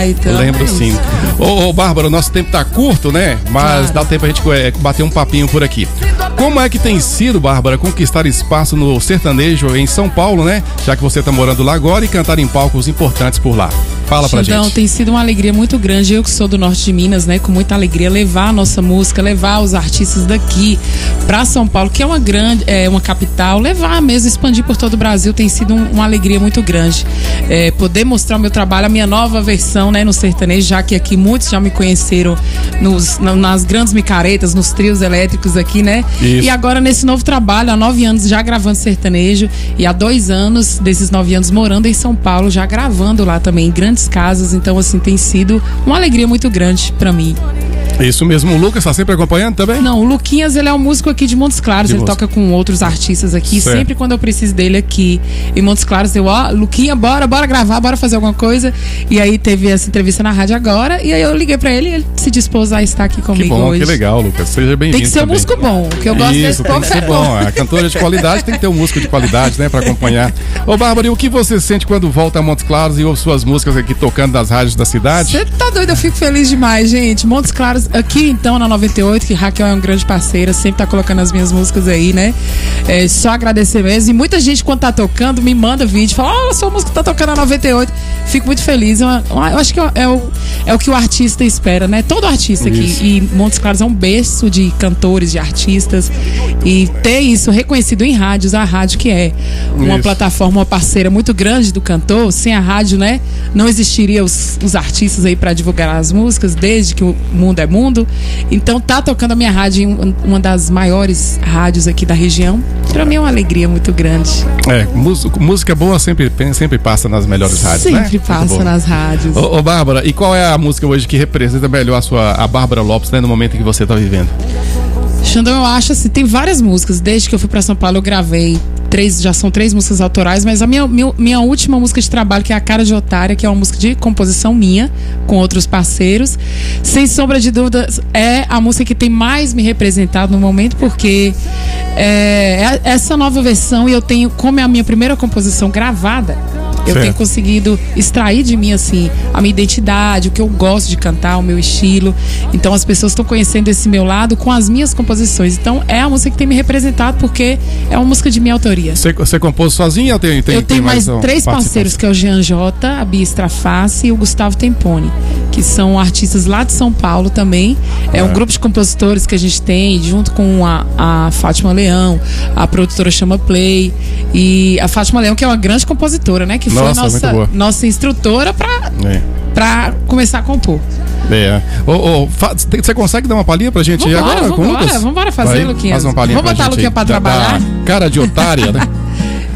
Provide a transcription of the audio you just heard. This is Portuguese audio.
Então, lembro sim. Ô, Bárbara, o nosso tempo tá curto, né? Mas dá tempo a gente bater um papinho por aqui. Como é que tem sido, Bárbara, conquistar espaço no sertanejo em São Paulo, né? Já que você tá morando lá agora, e cantar em palcos importantes por lá. Fala pra gente. Tem sido uma alegria muito grande. Eu que sou do norte de Minas, né? Com muita alegria, levar a nossa música, levar os artistas daqui pra São Paulo, que é uma capital, levar mesmo, expandir por todo o Brasil, tem sido uma alegria muito grande. Poder mostrar o meu trabalho, a minha nova versão, né? No sertanejo, já que aqui muitos já me conheceram nas grandes micaretas, nos trios elétricos aqui, né? Isso. E agora nesse novo trabalho, há 9 anos já gravando sertanejo, e há 2 anos desses 9 anos morando em São Paulo, já gravando lá também, em grandes casas. Então, assim, tem sido uma alegria muito grande pra mim. Isso mesmo. O Lucas tá sempre acompanhando também? Não, o Luquinhas, ele é um músico aqui de Montes Claros, ele toca com outros artistas aqui, certo. Sempre quando eu preciso dele aqui em Montes Claros, Luquinha, bora gravar, bora fazer alguma coisa. E aí teve essa entrevista na rádio agora, e aí eu liguei pra ele e ele se dispôs a estar aqui comigo hoje. Que legal, Lucas, seja bem-vindo. Tem que ser um músico bom, que eu gosto desse povo. Tem que ser bom, a cantora de qualidade tem que ter um músico de qualidade, né, pra acompanhar. Ô, Bárbara, e o que você sente quando volta a Montes Claros e ouve suas músicas aqui tocando nas rádios da cidade? Você tá doido, eu fico feliz demais, gente. Montes Claros, aqui então, na 98, que Raquel é uma grande parceira, sempre tá colocando as minhas músicas aí, né? Só agradecer mesmo. E muita gente, quando tá tocando, me manda vídeo, fala, sua música tá tocando na 98. Fico muito feliz. Eu acho que é o que o artista espera, né? Todo artista aqui. E Montes Claros é um berço de cantores, de artistas. E ter isso reconhecido em rádios, a rádio que é uma plataforma, uma parceira muito grande do cantor, sem a rádio, né? Não existiria os artistas aí pra divulgar as músicas, desde que o mundo é mundo. Então tá tocando a minha rádio em uma das maiores rádios aqui da região. Pra mim é uma alegria muito grande. Música boa sempre passa nas melhores rádios, né? Sempre passa nas rádios. Ô, Bárbara, e qual é a música hoje que representa melhor a Bárbara Lopes, né, no momento em que você tá vivendo? Xandão, eu acho assim, tem várias músicas. Desde que eu fui pra São Paulo eu gravei já são 3 músicas autorais, mas a minha última música de trabalho, que é A Cara de Otária, que é uma música de composição minha, com outros parceiros, sem sombra de dúvidas, é a música que tem mais me representado no momento, porque essa nova versão, e eu tenho, como é a minha primeira composição gravada, eu tenho conseguido extrair de mim, assim, a minha identidade, o que eu gosto de cantar, o meu estilo. Então as pessoas estão conhecendo esse meu lado com as minhas composições. Então é a música que tem me representado, porque é uma música de minha autoria. Você compôs sozinha ou eu tenho mais 3 parceiros, que é o Jean J, a Bia Straface e o Gustavo Tempone, que são artistas lá de São Paulo também. É um grupo de compositores que a gente tem, junto com a Fátima Leão, a produtora chama Play, e a Fátima Leão, que é uma grande compositora, né? Que foi nossa instrutora pra começar a compor. Você consegue dar uma palhinha pra gente agora? Vamos fazer, Luquinha. Faz uma palhinha. Vamos botar a Luquinha pra trabalhar? Cara de Otária, né?